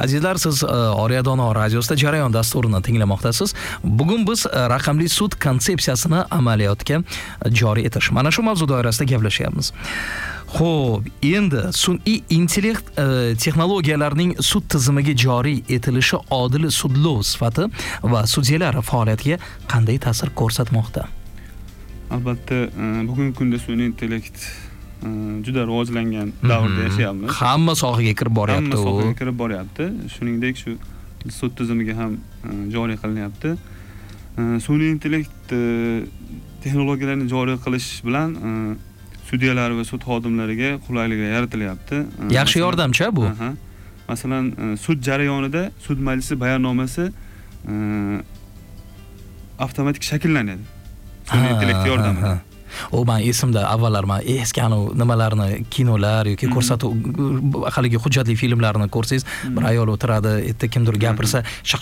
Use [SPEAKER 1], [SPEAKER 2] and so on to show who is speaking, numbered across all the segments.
[SPEAKER 1] Azizlar, siz Oriya Dono radiosida Jarayon dasturini tinglamoqdasiz. Bugun biz raqamli sud konsepsiyasini amaliyotga joriy etish, mana shu mavzu doirasida gaplashyapmiz. Xo'p, endi sun'iy intellekt texnologiyalarining sud tizimiga joriy etilishi odil sudlov sifati va sudyalar faoliyatiga qanday ta'sir ko'rsatmoqda?
[SPEAKER 2] Albatta, bugungi kunda sun'iy intellekt juda rivojlangan davrda yashayapmiz.
[SPEAKER 1] Hamma sohaga kirib boryapti.
[SPEAKER 2] Hamma sohaga kirib boryapti. Shuningdek, shu sud tizimiga ham joriy qilinyapti. Sun'iy intellekt texnologiyalarini joriy qilish bilan sudyalar va sud xodimlariga qulayliklar yaratilyapti.
[SPEAKER 1] Yaxshi yordamchi bu.
[SPEAKER 2] Masalan, sud jarayonida sud majlisi bayonnomasi avtomatik shakllanadi. Sun'iy intellekt yordamida.
[SPEAKER 1] Men esimda avvallar men eski nimalarni kinolar yoki ko'rsatuv haligi hujjatli filmlarni ko'rsangiz, bir ayol o'tiradi, erta kimdir gapirsa, shaq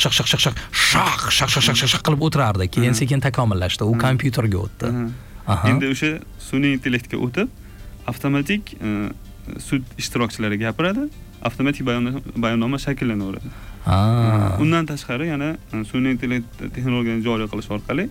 [SPEAKER 1] qilib o'tirardi. Keyin sekin takomillashdi. U kompyuterga o'tdi.
[SPEAKER 2] Endi o'sha sun'iy intellektga o'tib, avtomatik sud ishtirokchilari gapiradi, avtomatik bayonnoma shakllanaveradi. Undan tashqari yana sun'iy intellekt texnologiyani joriy qilish orqali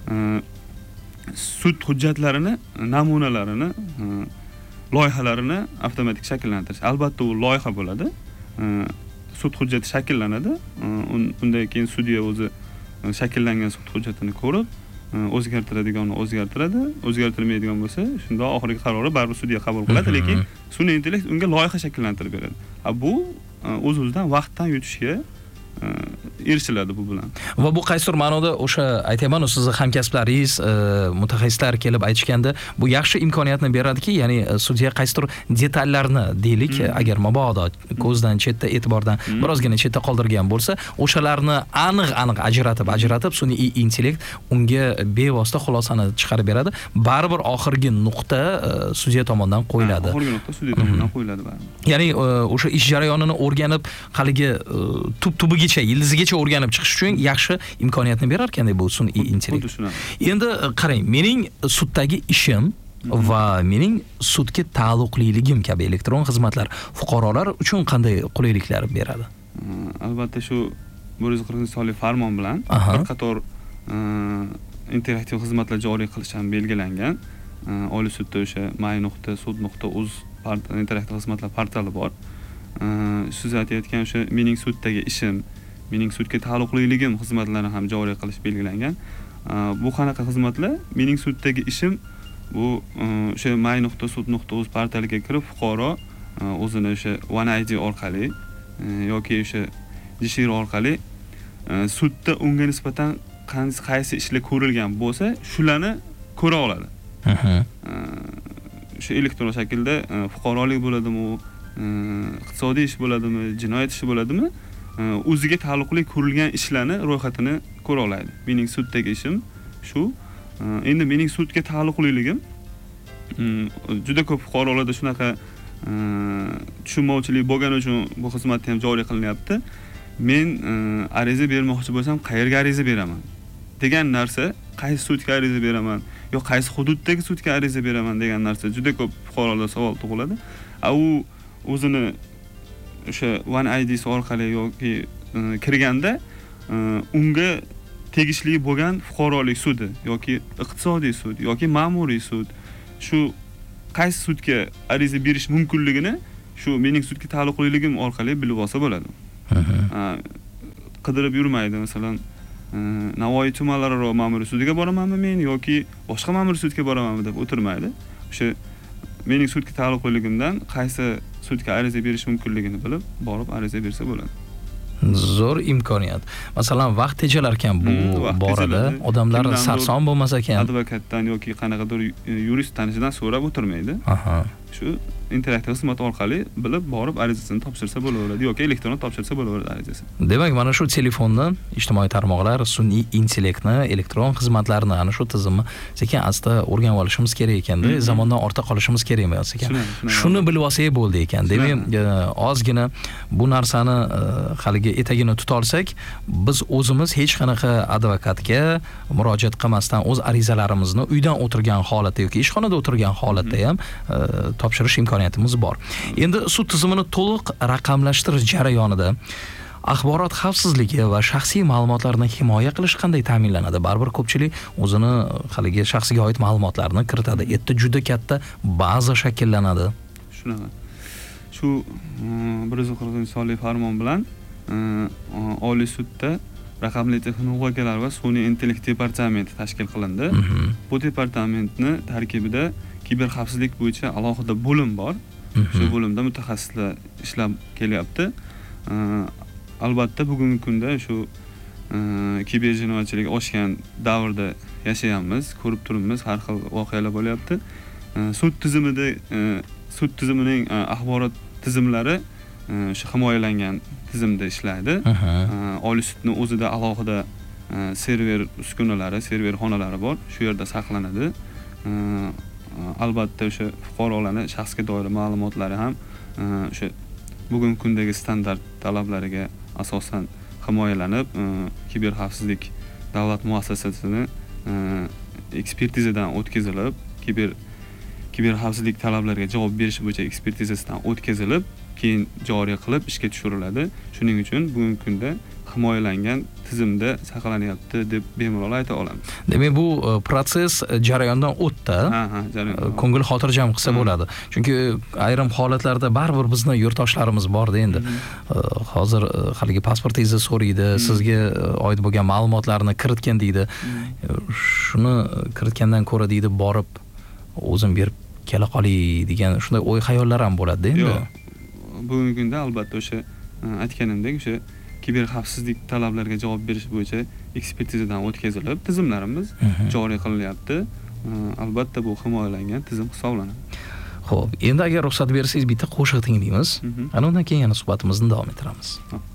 [SPEAKER 2] sud hujjatlarini, namunalarini, loyihalarini avtomatik shakllantirish. Albatta u loyiha bo'ladi. Sud hujjati shakllanadi. Undan keyin sudya o'zi shakllangan sud hujjatini ko'rib, o'zgartiradiganni o'zgartiradi, o'zgartirmaydigan bo'lsa, shunda oxirgi qarori baribir sudya qabul qiladi, lekin sun'iy intellekt unga loyiha shakllantirib beradi. Bu o'z-o'zidan vaqtdan yutishga erishiladi bu bilan. Va
[SPEAKER 1] bu qaysidir ma'noda o'sha aytayman, sizni hamkasblaringiz, mutaxassislar kelib aytishganda, bu yaxshi imkoniyatni beradiki, ya'ni sudya qaysidir detallarni deylik, agar mabodo ko'zdan chetda, e'tibordan birozgina chetda qoldirgan bo'lsa, o'shalarni aniq ajratib sun'iy intellekt unga bevosita xulosani chiqarib beradi. Baribir oxirgi nuqta sudya tomonidan qo'yiladi.
[SPEAKER 2] Oxirgi nuqta sudya tomonidan qo'yiladi baribir.
[SPEAKER 1] Ya'ni o'sha ish jarayonini o'rganib, haligi tubigacha, yildizigacha o'rganib chiqish uchun yaxshi imkoniyatni berar ekan bu sun'iy intellekt. Endi qarang, mening suddagi ishim va mening sudga taalluqliligim kabi elektron xizmatlar fuqarolar uchun qanday qulayliklar beradi?
[SPEAKER 2] Albatta shu 140-sonli farmon bilan bir qator interaktiv xizmatlar joriy qilish ham belgilangan. Oliy sudda o'sha my.sud.uz interaktiv xizmatlar portali bor. Siz aytayotgan o'sha mening suddagi ishim, mening sudga taalluqliligim xizmatlarini ham joriy qilish belgilangan. Bu qanaqa xizmatlar? Mening suddagi ishim bu o'sha my.sud.uz portaliga kirib, fuqaro o'zini o'sha OneID orqali yoki o'sha Jishir orqali sudda unga nisbatan qaysi ishlar ko'rilgan bo'lsa, shularni ko'ra oladi. O'sha elektron shaklda fuqarolik bo'ladimi, iqtisodiy ish bo'ladimi, jinoyat ishi bo'ladimi, o'ziga taalluqli ko'rilgan ishlarni ro'yxatini ko'ra oladi. Mening suddagi ishim shu. Endi mening sudga taalluqliligim juda ko'p fuqarolarda shunaqa tushunmovchilik bo'lgani uchun bu xizmatni ham joriy qilinyapti. Men ariza bermoqchi bo'lsam, qayerga ariza beraman degan narsa, qaysi sudga ariza beraman yo qaysi hududdagi sudga ariza beraman degan narsa juda ko'p fuqarolarda savol tug'iladi. U o'zini o'sha OneID orqali yoki kirganda unga tegishli bo'lgan fuqarolik sudi yoki iqtisodiy sud yoki ma'muriy sud shu qaysi sudga ariza berish mumkinligini shu mening sudga taalluqliligim orqali bilib olsa bo'ladi. Qidirib yurmaydi, masalan, Navoiy tumanlararo ma'muriy sudiga boramanmi men yoki boshqa ma'muriy sudga boramanmi deb o'tirmaydi. O'sha mening sudga taalluqliligimdan qaysi sudga ariza berish mumkinligini bilib, borib ariza bersa bo'ladi.
[SPEAKER 1] Zo'r imkoniyat. Masalan, vaqt tejalar ekan bu borada, odamlar sarson bo'lmas ekan.
[SPEAKER 2] Advokatdan yoki qanaqadir yurist tanishidan so'rab o'tirmaydi. Shu interaktiv xizmat orqali bilib borib arizasini topshirsa bo'laveradi yoki elektron topshirsa bo'laveradi arizasini.
[SPEAKER 1] Demak, mana shu telefonni, ijtimoiy tarmoqlar, sun'iy intellektni, elektron xizmatlarni, ana shu tizimni sekin asta o'rganib olishimiz kerak ekanda, zamondan ortda qolishimiz kerak emas ekan. Shuni bilib olsak bo'ldi ekan. Demak, ozgina bu narsani haligi etagini tuta olsak, biz o'zimiz hech qanaqa advokatga murojaat qilmasdan o'z arizalarimizni uydan o'tirgan holatda yoki ishxonada o'tirgan holatda ham topshirish imkoniyatimiz bor. Endi sud tizimini to'liq raqamlashtirish jarayonida Axborot xavfsizligi va shaxsiy ma'lumotlarni himoya qilish qanday ta'minlanadi? Baribir ko'pchilik o'zini haligi shaxsiga oid ma'lumotlarni kiritadi. Erta juda katta baza shakllanadi.
[SPEAKER 2] Shunaqa. Shu 140-sonli farmon bilan Oliy sudda raqamli texnologiyalar va sun'iy intellekt departamenti tashkil qilindi. Bu departamentni tarkibida kiberxavfsizlik bo'yicha alohida bo'lim bor. Shu bo'limda mutaxassislar ishlab kelyapti. Albatta bugungi kunda shu kiberjinoyatchilik oshgan davrda yashayapmiz, ko'rib turibmiz, har xil voqealar bo'lyapti. Sud tizimining axborot tizimlari shu himoyalangan tizimda ishlaydi. Oliy sudning o'zida alohida server uskunalari, server xonalari bor. Shu yerda saqlanadi. Albatta o'sha fuqarolarning shaxsga doir ma'lumotlari ham o'sha bugungi kundagi standart talablariga asosan himoyalanib, kiberxavfsizlik davlat muassasasini ekspertizadan o'tkazilib, kiberxavfsizlik talablariga javob berish bo'yicha ekspertizasidan o'tkazilib, keyin joriy qilib ishga tushiriladi. Shuning uchun bugungi kunda himoyalangan tizimda saqlanyapti deb bemalol ayta olamiz.
[SPEAKER 1] Demak, bu proses jarayondan o'tdi.
[SPEAKER 2] Jarayon.
[SPEAKER 1] Ko'ngil xotirjam qilsa bo'ladi. Chunki ayrim holatlarda baribir bizni yurtdoshlarimiz bor-da endi. Hozir haligi pasportingizni so'raydi, sizga oid bo'lgan ma'lumotlarni kiritgan deydi. Shuni kiritgandan ko'ra deydi, borib o'zim berib kela qolay degan shunday o'y xayollar ham bo'ladi endi.
[SPEAKER 2] Yo'q. Bugungi kunda albatta o'sha aytganimdek o'sha kiberxavfsizlik talablariga javob berish bo'yicha ekspertizadan o'tkazilib, tizimlarimiz joriy qilinyapti. Albatta bu himoyalangan tizim hisoblanadi.
[SPEAKER 1] Xo'p, endi agar ruxsat bersangiz bitta qo'shiq tinglaymiz. Ana undan keyin yana suhbatimizni davom ettiramiz.